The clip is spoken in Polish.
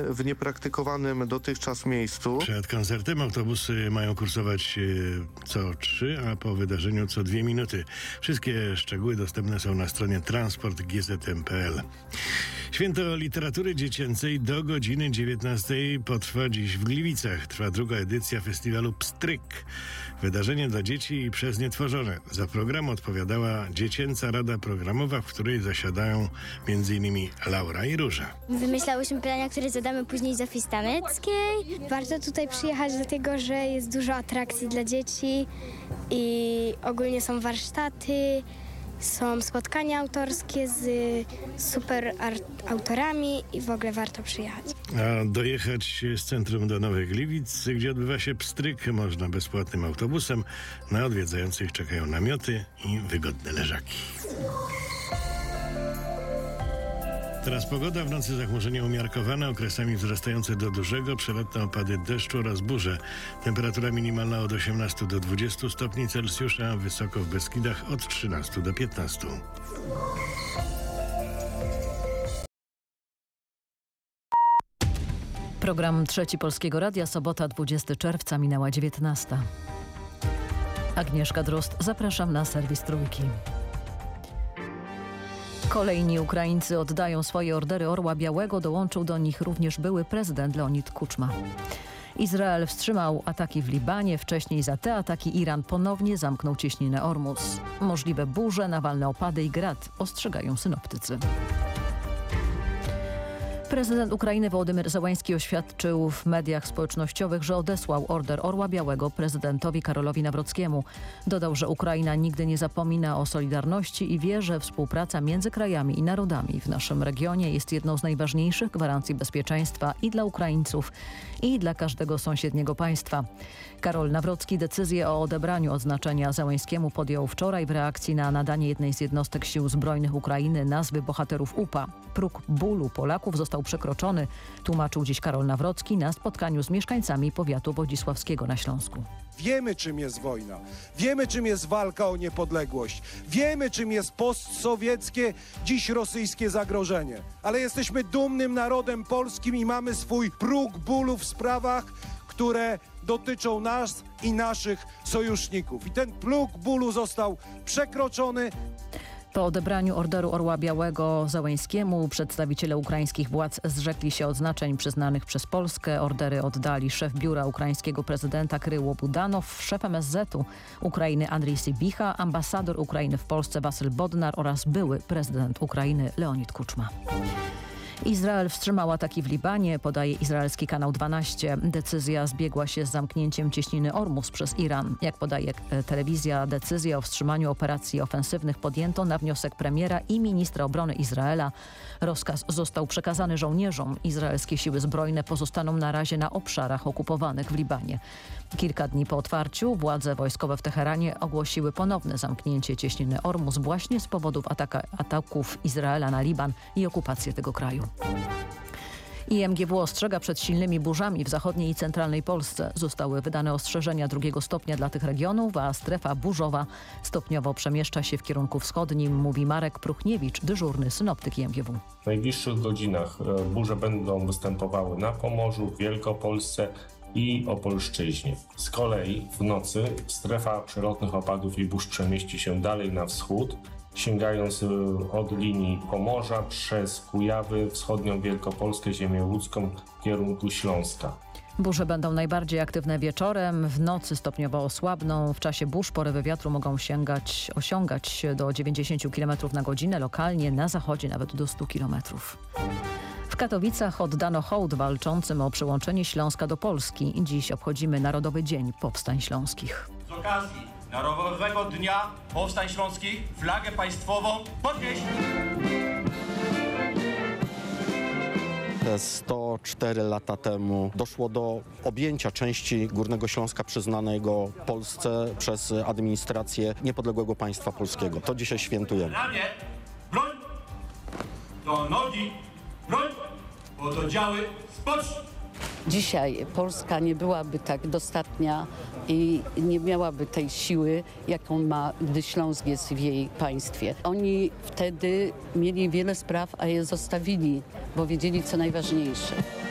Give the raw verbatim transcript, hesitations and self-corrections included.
w niepraktykowanym dotychczas miejscu. Przed koncertem autobusy mają kursować co trzy, a po wydarzeniu co dwie minuty. Wszystkie szczegóły dostępne są na stronie transport kropka g z m kropka p l. Święto Literatury Dziecięcej do godziny dziewiętnastej potrwa dziś w Gliwicach. Trwa druga edycja festiwalu Pstryk. Wydarzenie dla dzieci i przez nie tworzone. Za program odpowiadała Dziecięca Rada Programowa, w której zasiadają między innymi Laura i Róża. Wymyślałyśmy pytania, które zadamy później Zofii Staneckiej. Warto tutaj przyjechać dlatego, że jest dużo atrakcji dla dzieci i ogólnie są warsztaty. Są spotkania autorskie z super autorami i w ogóle warto przyjechać. A dojechać z centrum do Nowych Gliwic, gdzie odbywa się Pstryk, można bezpłatnym autobusem. Na odwiedzających czekają namioty i wygodne leżaki. Teraz pogoda, w nocy zachmurzenie umiarkowane, okresami wzrastające do dużego, przelotne opady deszczu oraz burze. Temperatura minimalna od osiemnastu do dwudziestu stopni Celsjusza, wysoko w Beskidach od trzynastu do piętnastu. Program Trzeci Polskiego Radia, sobota dwudziestego czerwca, minęła dziewiętnasta. Agnieszka Drozd, zapraszam na serwis Trójki. Kolejni Ukraińcy oddają swoje ordery Orła Białego. Dołączył do nich również były prezydent Leonid Kuczma. Izrael wstrzymał ataki w Libanie. Wcześniej za te ataki Iran ponownie zamknął cieśninę Ormus. Możliwe burze, nawalne opady i grad, ostrzegają synoptycy. Prezydent Ukrainy Wołodymyr Zełański oświadczył w mediach społecznościowych, że odesłał order Orła Białego prezydentowi Karolowi Nawrockiemu. Dodał, że Ukraina nigdy nie zapomina o solidarności i wie, że współpraca między krajami i narodami w naszym regionie jest jedną z najważniejszych gwarancji bezpieczeństwa i dla Ukraińców, i dla każdego sąsiedniego państwa. Karol Nawrocki decyzję o odebraniu odznaczenia Zełańskiemu podjął wczoraj w reakcji na nadanie jednej z jednostek sił zbrojnych Ukrainy nazwy bohaterów U P A. Próg bólu Polaków został przekroczony, tłumaczył dziś Karol Nawrocki na spotkaniu z mieszkańcami powiatu wodzisławskiego na Śląsku. Wiemy, czym jest wojna. Wiemy, czym jest walka o niepodległość. Wiemy, czym jest postsowieckie, dziś rosyjskie zagrożenie. Ale jesteśmy dumnym narodem polskim i mamy swój próg bólu w sprawach, które dotyczą nas i naszych sojuszników. I ten próg bólu został przekroczony. Po odebraniu orderu Orła Białego Zełańskiemu przedstawiciele ukraińskich władz zrzekli się odznaczeń przyznanych przez Polskę. Ordery oddali szef biura ukraińskiego prezydenta Kryło Budanow, szef M S Z u Ukrainy Andrii Sybicha, ambasador Ukrainy w Polsce Wasyl Bodnar oraz były prezydent Ukrainy Leonid Kuczma. Izrael wstrzymał ataki w Libanie, podaje izraelski kanał dwanaście. Decyzja zbiegła się z zamknięciem cieśniny Ormus przez Iran. Jak podaje telewizja, decyzję o wstrzymaniu operacji ofensywnych podjęto na wniosek premiera i ministra obrony Izraela. Rozkaz został przekazany żołnierzom. Izraelskie siły zbrojne pozostaną na razie na obszarach okupowanych w Libanie. Kilka dni po otwarciu władze wojskowe w Teheranie ogłosiły ponowne zamknięcie cieśniny Ormus właśnie z powodów ataka, ataków Izraela na Liban i okupację tego kraju. I M G W ostrzega przed silnymi burzami w zachodniej i centralnej Polsce. Zostały wydane ostrzeżenia drugiego stopnia dla tych regionów, a strefa burzowa stopniowo przemieszcza się w kierunku wschodnim, mówi Marek Pruchniewicz, dyżurny synoptyk I M G W. W najbliższych godzinach burze będą występowały na Pomorzu, w Wielkopolsce i Opolszczyźnie. Z kolei w nocy strefa przelotnych opadów i burz przemieści się dalej na wschód, sięgając od linii Pomorza przez Kujawy, wschodnią Wielkopolskę, ziemię łódzką w kierunku Śląska. Burze będą najbardziej aktywne wieczorem, w nocy stopniowo osłabną. W czasie burz porywy wiatru mogą sięgać, osiągać do dziewięćdziesięciu kilometrów na godzinę, lokalnie na zachodzie nawet do stu kilometrów. W Katowicach oddano hołd walczącym o przyłączenie Śląska do Polski. Dziś obchodzimy Narodowy Dzień Powstań Śląskich. Z okazji Narodowego Dnia Powstań Śląskich flagę państwową podnieść! sto cztery lata temu doszło do objęcia części Górnego Śląska przyznanego Polsce przez administrację niepodległego państwa polskiego. To dzisiaj świętujemy. Ramię, broń, do nogi, broń, bo to działy spocznij. Dzisiaj Polska nie byłaby tak dostatnia i nie miałaby tej siły, jaką ma, gdy Śląsk jest w jej państwie. Oni wtedy mieli wiele spraw, a je zostawili, bo wiedzieli, co najważniejsze.